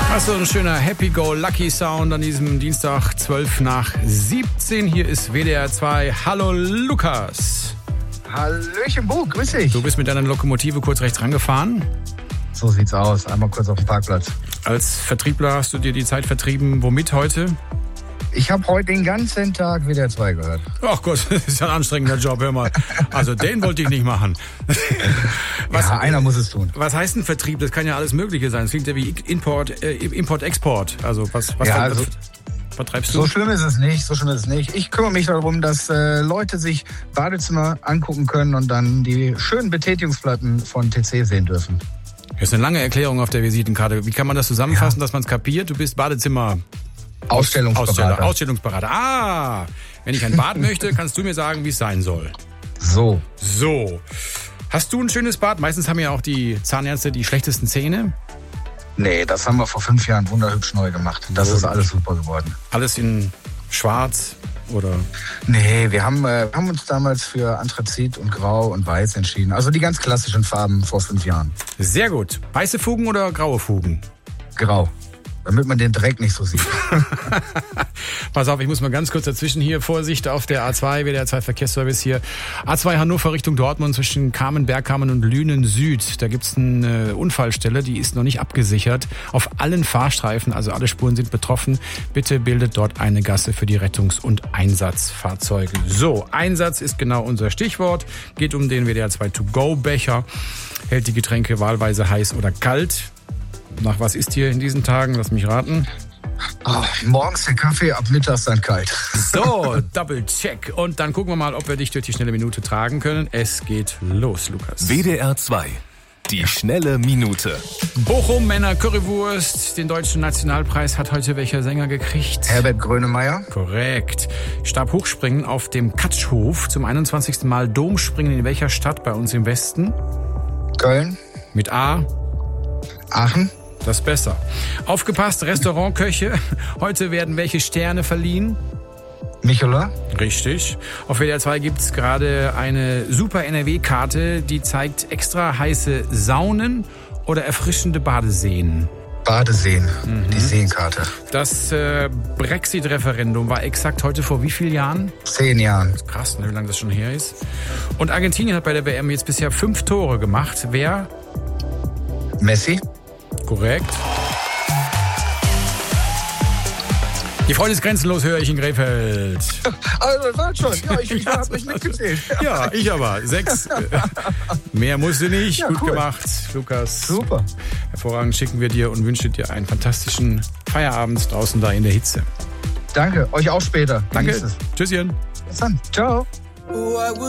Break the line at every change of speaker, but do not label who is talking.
So ein schöner Happy-Go-Lucky-Sound an diesem Dienstag 12:17. Hier ist WDR 2. Hallo Lukas.
Hallöchen Bo, grüß dich.
Du bist mit deiner Lokomotive kurz rechts rangefahren.
So sieht's aus. Einmal kurz auf den Parkplatz.
Als Vertriebler hast du dir die Zeit vertrieben. Womit heute?
Ich habe heute den ganzen Tag WDR 2 gehört.
Ach Gott, das ist ja ein anstrengender Job, hör mal. Also den wollte ich nicht machen.
Einer muss es tun.
Was heißt ein Vertrieb? Das kann ja alles Mögliche sein. Das klingt ja wie Import-Export. Also was vertreibst du?
So schlimm ist es nicht. Ich kümmere mich darum, dass Leute sich Badezimmer angucken können und dann die schönen Betätigungsplatten von TC sehen dürfen.
Das ist eine lange Erklärung auf der Visitenkarte. Wie kann man das zusammenfassen, dass man es kapiert? Du bist Badezimmer... Ausstellungsberater. Ah, wenn ich ein Bad möchte, kannst du mir sagen, wie es sein soll. So. Hast du ein schönes Bad? Meistens haben ja auch die Zahnärzte die schlechtesten Zähne.
Nee, das haben wir vor 5 Jahren wunderhübsch neu gemacht. Das ist alles super geworden.
Alles in schwarz oder?
Nee, wir haben uns damals für Anthrazit und Grau und Weiß entschieden. Also die ganz klassischen Farben vor 5 Jahren.
Sehr gut. Weiße Fugen oder graue Fugen?
Grau. Damit man den Dreck nicht so sieht.
Pass auf, ich muss mal ganz kurz dazwischen hier. Vorsicht auf der A2, WDR 2 Verkehrsservice hier. A2 Hannover Richtung Dortmund zwischen Bergkamen und Lünen Süd. Da gibt's eine Unfallstelle, die ist noch nicht abgesichert. Auf allen Fahrstreifen, also alle Spuren sind betroffen. Bitte bildet dort eine Gasse für die Rettungs- und Einsatzfahrzeuge. So, Einsatz ist genau unser Stichwort. Geht um den WDR 2 To-Go-Becher. Hält die Getränke wahlweise heiß oder kalt. Nach was ist hier in diesen Tagen? Lass mich raten.
Morgens der Kaffee, ab mittags dann kalt.
So, Double Check. Und dann gucken wir mal, ob wir dich durch die schnelle Minute tragen können. Es geht los, Lukas.
WDR 2. Die schnelle Minute.
Bochum, Männer Currywurst. Den deutschen Nationalpreis hat heute welcher Sänger gekriegt?
Herbert Grönemeyer.
Korrekt. Stabhochspringen auf dem Katschhof. Zum 21. Mal Domspringen in welcher Stadt bei uns im Westen?
Köln.
Mit A?
Aachen.
Das ist besser. Aufgepasst, Restaurantköche. Heute werden welche Sterne verliehen?
Michelin.
Richtig. Auf WDR 2 gibt's gerade eine super NRW-Karte, die zeigt extra heiße Saunen oder erfrischende Badeseen.
Badeseen, die Seenkarte.
Das Brexit-Referendum war exakt heute vor wie vielen Jahren?
10 Jahren.
Krass, wie lange das schon her ist. Und Argentinien hat bei der WM jetzt bisher 5 Tore gemacht. Wer?
Messi.
Korrekt. Die Freude ist grenzenlos, höre ich in Krefeld.
Also, das schon. Ja, ich habe mich mitgezählt.
Ja, ich aber. 6. Mehr musste nicht.
Ja,
gut
cool.
gemacht, Lukas.
Super.
Hervorragend schicken wir dir und wünschen dir einen fantastischen Feierabend draußen da in der Hitze.
Danke. Euch auch später.
Danke.
Genießt es.
Tschüsschen.
Bis dann. Ciao.